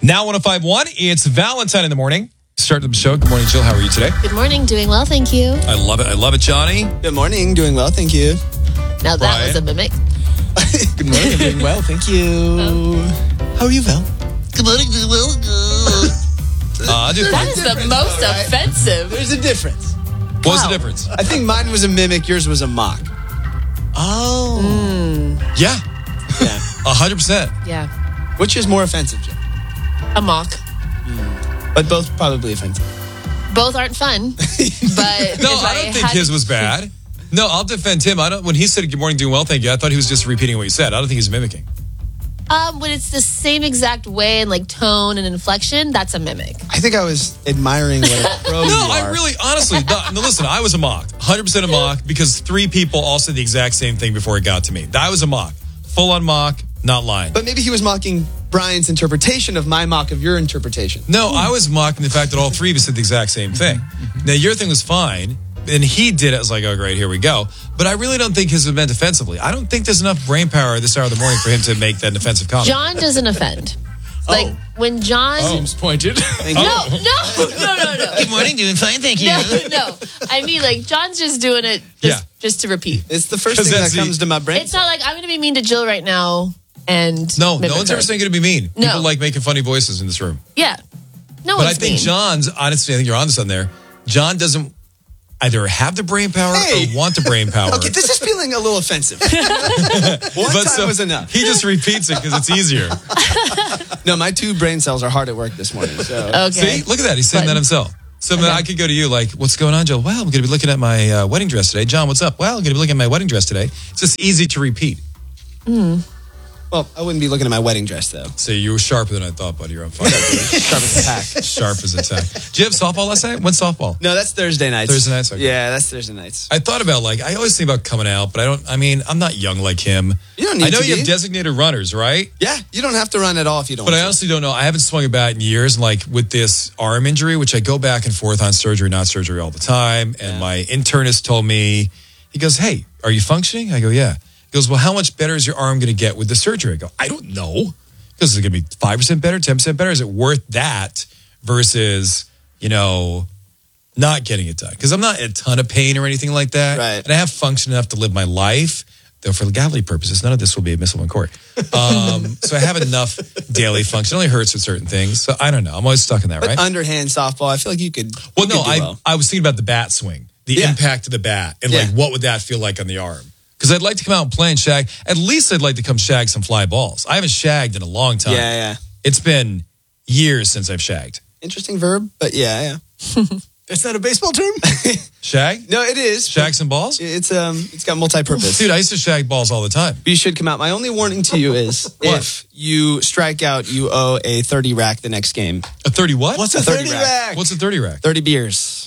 Now 105.1, it's Valentine in the morning. Start the show. Good morning, Jill. How are you today? Good morning. Doing well, thank you. I love it. I love it, Johnny. Good morning. Doing well, thank you. Now that Brian. was a mimic. Good morning. I'm doing well, thank you. How are you, Val? Good morning. Doing well. That is the most offensive. There's a difference. What was the difference? I think mine was a mimic. Yours was a mock. Oh. Yeah. Yeah. 100%. Yeah. Which is more offensive, Jim? A mock. But both probably offensive. Both aren't fun. But No, I don't think his was bad. No, I'll defend him. When he said good morning, doing well, thank you, I thought he was just repeating what you said. I don't think he's mimicking. When it's the same exact way and like tone and inflection, that's a mimic. I think I was admiring what a pro you No, are. I really, honestly, no, listen, I was a mock. 100% a mock because 3 people all said the exact same thing before it got to me. I was a mock. Full on mock, not lying. But maybe he was mocking Brian's interpretation of my mock of your interpretation. No, I was mocking the fact that all 3 of us said the exact same thing. Now, your thing was fine, and he did it. I was like, oh, great, here we go. But I really don't think his was meant offensively. I don't think there's enough brain power at this hour of the morning for him to make that an offensive comment. John doesn't offend. Like when John. Seems pointed. No. Good morning, doing fine, thank you. No. I mean, like John's just doing it just to repeat. It's the first 'Cause thing that that's comes to my brain. It's not like I'm going to be mean to Jill right now and No mimic one's her. ever saying going to be mean. No. People like making funny voices in this room. Yeah. No But one's I think mean. John's, honestly, I think you're onto something there. John doesn't either have the brain power Hey. or want the brain power. Okay, this is feeling a little offensive. One time was enough. He just repeats it because it's easier. No, my 2 brain cells are hard at work this morning. So Okay. See, look at that. He's saying that himself. So then I could go to you like, what's going on, Jill? Well, I'm going to be looking at my wedding dress today. John, what's up? Well, I'm going to be looking at my wedding dress today. It's just easy to repeat. well, I wouldn't be looking at my wedding dress though. So you were sharper than I thought, buddy. You're on fire. Sharp as a tack. Sharp as a tack. Did you have softball last night? When's softball? No, that's Thursday nights. Thursday nights? Okay. Yeah, that's Thursday nights. I thought about I always think about coming out, but I'm not young like him. You don't need I know to you be. have designated runners, right? Yeah, you don't have to run at all if you don't But want I to. honestly don't know. I haven't swung a bat in years. And with this arm injury, which I go back and forth on surgery, not surgery all the time. And my internist told me, he goes, hey, are you functioning? I go, yeah. He goes, well, how much better is your arm going to get with the surgery? I go, I don't know. He goes, is it going to be 5% better, 10% better? Is it worth that versus, not getting it done? Because I'm not in a ton of pain or anything like that. Right. And I have function enough to live my life. Though for legality purposes, none of this will be admissible in court. So I have enough daily function. It only hurts with certain things. So I don't know. I'm always stuck in that, But right? underhand softball, I feel like you could. Well, you no, could do well. I was thinking about the bat swing, the impact of the bat, and what would that feel like on the arm? Because I'd like to come out and play and shag. At least I'd like to come shag some fly balls. I haven't shagged in a long time. Yeah. It's been years since I've shagged. Interesting verb, but yeah. That's not a baseball term? Shag? No, it is. Shag some balls? It's got multi-purpose. Dude, I used to shag balls all the time. You should come out. My only warning to you is if you strike out, you owe a 30 rack the next game. A 30 what? What's a 30 rack? What's a 30 rack? 30 beers.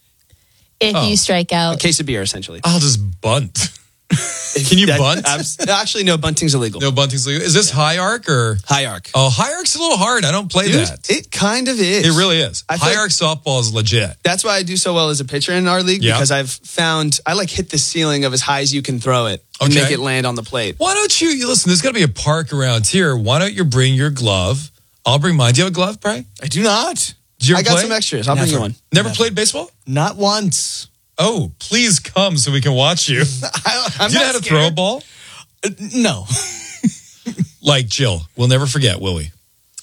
If you strike A out. case of beer, essentially. I'll just bunt. Can you bunt? Actually, no, bunting's illegal. No bunting's legal. Is this high arc or? High arc. Oh, high arc's a little hard. I don't play Dude, that. it kind of is. It really is. I High feel arc softball is legit. That's why I do so well as a pitcher in our league, Yeah. because I've found I hit the ceiling of as high as you can throw it and Okay. make it land on the plate. Why don't you listen? There's got to be a park around here. Why don't you bring your glove? I'll bring mine. Do you have a glove, Bray? I do not. Did you ever I got play? some extras. I'll bring you one. Never played baseball? Not once. Oh, please come so we can watch you. I'm Do you know how to throw a ball? No. Like Jill. We'll never forget, will we?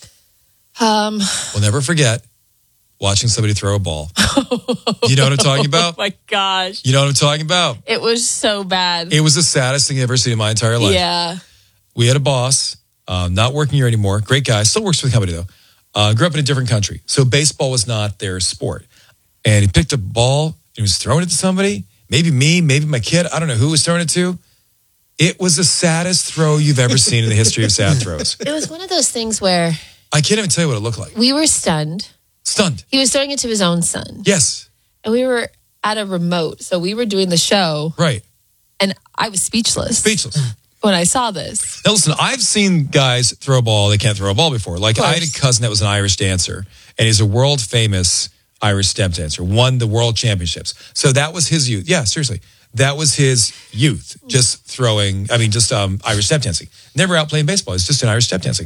We'll never forget watching somebody throw a ball. You know what I'm talking about? Oh my gosh. You know what I'm talking about? It was so bad. It was the saddest thing I've ever seen in my entire life. Yeah. We had a boss, not working here anymore. Great guy. Still works for the company, though. Grew up in a different country. So baseball was not their sport. And he picked a ball and he was throwing it to somebody. Maybe me, maybe my kid. I don't know who was throwing it to. It was the saddest throw you've ever seen in the history of sad throws. It was one of those things where I can't even tell you what it looked like. we were stunned. Stunned. He was throwing it to his own son. Yes. And we were at a remote. So we were doing the show. Right. And I was speechless. Speechless. When I saw this. Now listen, I've seen guys throw a ball, they can't throw a ball before. Like I had a cousin that was an Irish dancer, and he's a world famous Irish step dancer, won the world championships. So that was his youth. Yeah, seriously. That was his youth, just Irish step dancing. Never out playing baseball. He's just in Irish step dancing.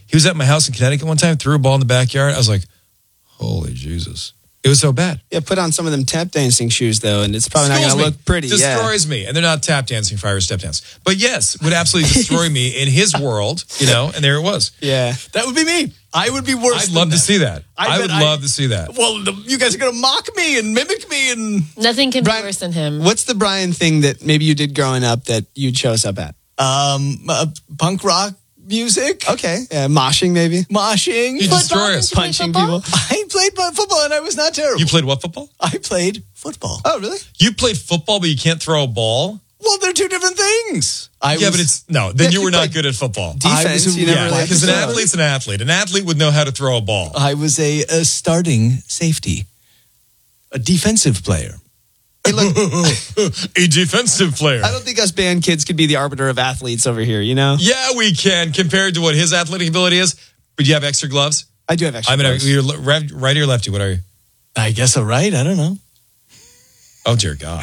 He was at my house in Connecticut one time, threw a ball in the backyard. I was like, holy Jesus. It was so bad. Yeah, put on some of them tap dancing shoes, though, and it's probably not going to look pretty. Destroys me. And they're not tap dancing if I were step dance. But yes, would absolutely destroy me in his world, you know, and there it was. Yeah. That would be me. I would be worse. I'd love to see that. I would bet love to see that. Well, you guys are going to mock me and mimic me and Nothing can Brian, be worse than him. What's the Brian thing that maybe you did growing up that you chose up at? punk rock music. Okay. moshing, maybe? You Moshing. destroy us. Punching people. I played football and I was not terrible. You played what football? I played football. Oh, really? You played football, but you can't throw a ball? Well, they're two different things. Then Yeah, you were you not played good at football. Defense. You never played Because an football. athlete's an athlete. An athlete would know how to throw a ball. I was a starting safety, a defensive player. Hey, look, A defensive player. I don't think us band kids could be the arbiter of athletes over here, you know? Yeah, we can, compared to what his athletic ability is. But you have extra gloves? I do have extra. I mean, gloves. you're righty or lefty? What are you? I guess a right. I don't know. Oh, dear God.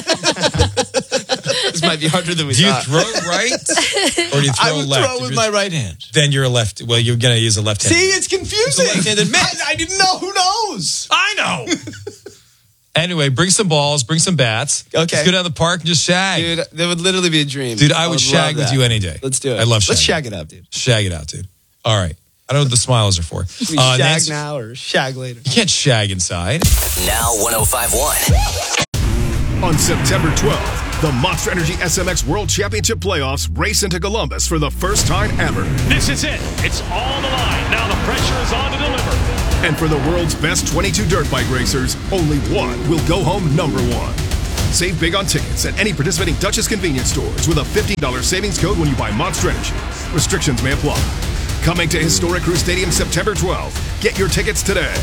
This might be harder than we Do you thought. throw right or do you throw I would left? throw If with you're- my right hand. Then you're a left. Well, you're going to use a left hand. See, it's confusing. It's a left-handed man. I didn't know. Who knows? I know. Anyway, bring some balls, bring some bats. Okay. Let's go down to the park and just shag. Dude, that would literally be a dream. Dude, I would shag love with that. you any day. Let's do it. I love Let's shagging. shag it up, dude. Shag it out, dude. All right. I don't know what the smiles are for. We shag Nancy, now or shag later. you can't shag inside. Now 105.1. On September 12th, the Monster Energy SMX World Championship playoffs race into Columbus for the first time ever. This is it. It's all on the line. Now the pressure is on to deliver. And for the world's best 22 dirt bike racers, only one will go home number one. Save big on tickets at any participating Duchess convenience stores with a $15 savings code when you buy Monster Energy. Restrictions may apply. Coming to Historic Crew Stadium September 12th. Get your tickets today.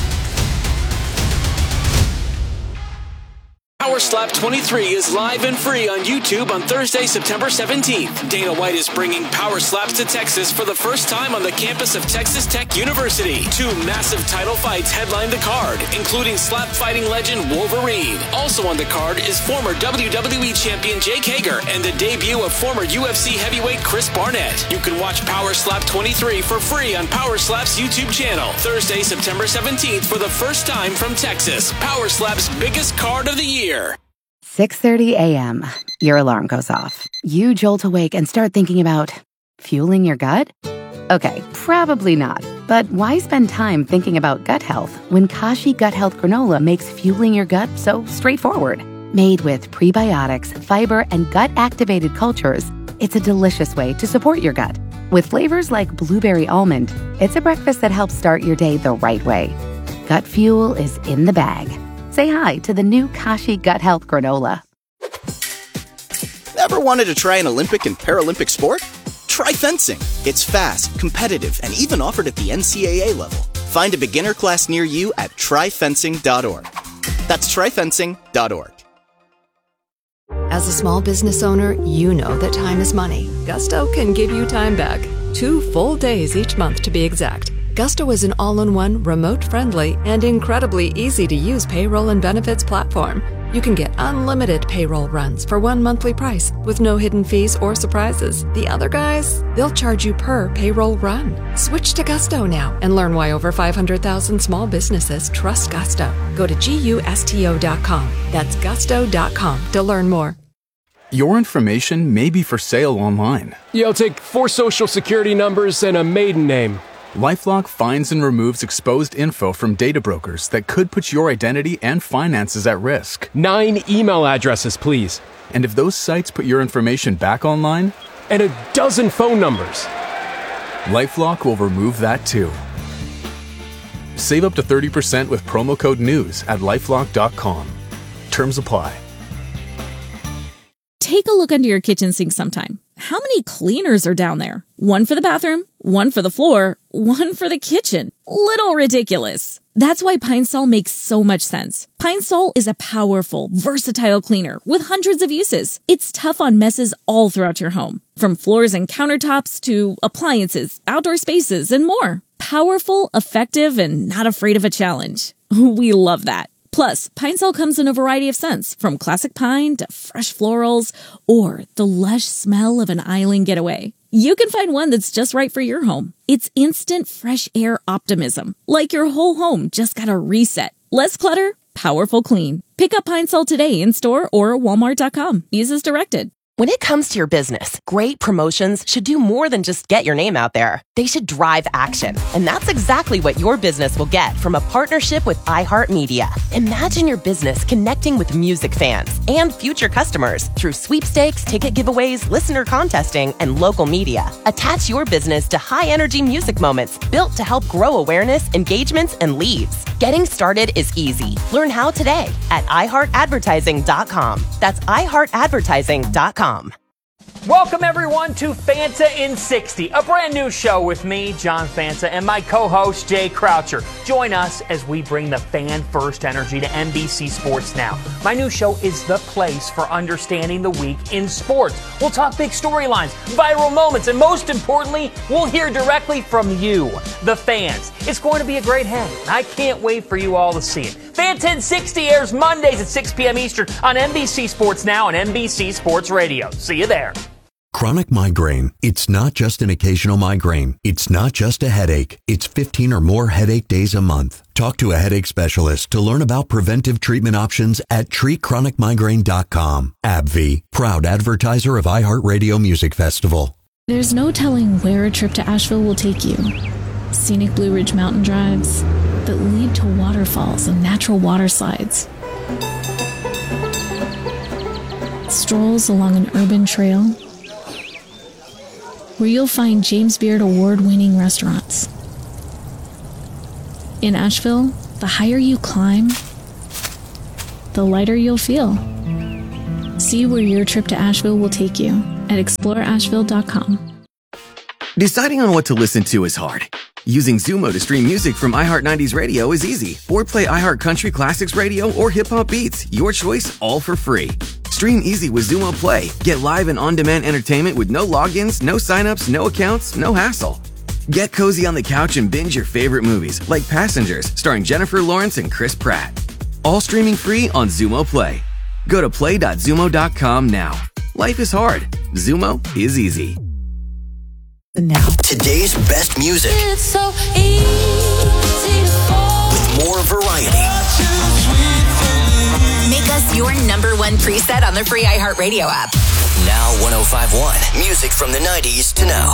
Power Slap 23 is live and free on YouTube on Thursday, September 17th. Dana White is bringing Power Slaps to Texas for the first time on the campus of Texas Tech University. 2 massive title fights headline the card, including slap fighting legend Wolverine. Also on the card is former WWE champion Jake Hager and the debut of former UFC heavyweight Chris Barnett. You can watch Power Slap 23 for free on Power Slap's YouTube channel. Thursday, September 17th for the first time from Texas. Power Slap's biggest card of the year. 6:30 a.m. Your alarm goes off. You jolt awake and start thinking about fueling your gut? Okay, probably not. But why spend time thinking about gut health when Kashi Gut Health Granola makes fueling your gut so straightforward? Made with prebiotics, fiber, and gut-activated cultures, it's a delicious way to support your gut. With flavors like blueberry almond, it's a breakfast that helps start your day the right way. Gut fuel is in the bag. Say hi to the new Kashi Gut Health Granola. Ever wanted to try an Olympic and Paralympic sport? Try fencing. It's fast, competitive, and even offered at the NCAA level. Find a beginner class near you at tryfencing.org. That's tryfencing.org. As a small business owner, you know that time is money. Gusto can give you time back. 2 full days each month to be exact. Gusto is an all-in-one, remote-friendly, and incredibly easy-to-use payroll and benefits platform. You can get unlimited payroll runs for one monthly price with no hidden fees or surprises. The other guys, they'll charge you per payroll run. Switch to Gusto now and learn why over 500,000 small businesses trust Gusto. Go to GUSTO.com. That's gusto.com to learn more. Your information may be for sale online. I'll take 4 social security numbers and a maiden name. LifeLock finds and removes exposed info from data brokers that could put your identity and finances at risk. 9 email addresses, please. And if those sites put your information back online, and a dozen phone numbers. LifeLock will remove that too. Save up to 30% with promo code NEWS at lifelock.com. Terms apply. Take a look under your kitchen sink sometime. How many cleaners are down there? One for the bathroom, one for the floor, one for the kitchen. Little ridiculous. That's why Pine Sol makes so much sense. Pine Sol is a powerful, versatile cleaner with hundreds of uses. It's tough on messes all throughout your home, from floors and countertops to appliances, outdoor spaces, and more. Powerful, effective, and not afraid of a challenge. We love that. Plus, Pine Sol comes in a variety of scents, from classic pine to fresh florals or the lush smell of an island getaway. you can find one that's just right for your home. It's instant fresh air optimism, like your whole home just got a reset. Less clutter, powerful clean. Pick up Pine Sol today in-store or walmart.com. Use as directed. When it comes to your business, great promotions should do more than just get your name out there. They should drive action. And that's exactly what your business will get from a partnership with iHeartMedia. Imagine your business connecting with music fans and future customers through sweepstakes, ticket giveaways, listener contesting, and local media. Attach your business to high-energy music moments built to help grow awareness, engagements, and leads. Getting started is easy. Learn how today at iHeartAdvertising.com. That's iHeartAdvertising.com. Welcome, everyone, to Fanta in 60, a brand new show with me, John Fanta, and my co-host, Jay Croucher. Join us as we bring the fan-first energy to NBC Sports Now. My new show is the place for understanding the week in sports. We'll talk big storylines, viral moments, and most importantly, we'll hear directly from you, the fans. It's going to be a great hang, and I can't wait for you all to see it. Fanta in 60 airs Mondays at 6 p.m. Eastern on NBC Sports Now and NBC Sports Radio. See you there. Chronic migraine. It's not just an occasional migraine. It's not just a headache. It's 15 or more headache days a month. Talk to a headache specialist to learn about preventive treatment options at treatchronicmigraine.com. AbbVie, proud advertiser of iHeartRadio Music Festival. There's no telling where a trip to Asheville will take you. Scenic Blue Ridge mountain drives that lead to waterfalls and natural water slides. Strolls along an urban trail where you'll find James Beard award-winning restaurants. In Asheville, the higher you climb, the lighter you'll feel. See where your trip to Asheville will take you at exploreasheville.com. Deciding on what to listen to is hard. Using Zumo to stream music from iHeart 90s Radio is easy. Or play iHeart Country Classics Radio or Hip Hop Beats. Your choice, all for free. Stream easy with Zumo Play. Get live and on-demand entertainment with no logins, no signups, no accounts, no hassle. Get cozy on the couch and binge your favorite movies, like Passengers, starring Jennifer Lawrence and Chris Pratt. All streaming free on Zumo Play. Go to play.zumo.com now. Life is hard. Zumo is easy. Now, today's best music. It's so easy to fall. With more variety. Make us your number one preset on the free iHeartRadio app. Now 105.1. Music from the 90s to now.